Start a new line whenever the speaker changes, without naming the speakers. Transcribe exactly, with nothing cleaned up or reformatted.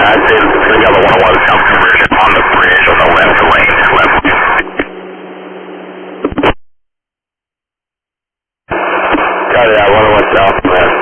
I'd say the yellow one oh one South conversion on the bridge on the left lane, left. Copy that, one oh one South.